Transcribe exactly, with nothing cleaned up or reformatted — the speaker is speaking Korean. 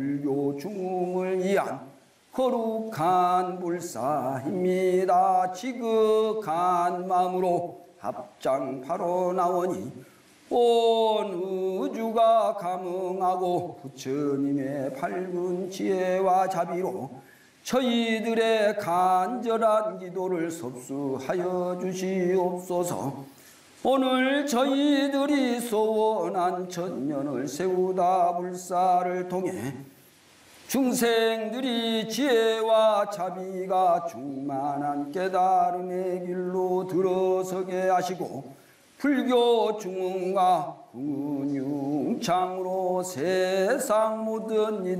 불교 중흥을 위한 거룩한 불사입니다. 지극한 마음으로 합장하러 나오니 온 우주가 감응하고 부처님의 밝은 지혜와 자비로 저희들의 간절한 기도를 섭수하여 주시옵소서. 오늘 저희들이 소원한 천년을 세우다 불사를 통해 중생들이 지혜와 자비가 충만한 깨달음의 길로 들어서게 하시고 불교 중흥과 흥은융창으로 세상 모든 일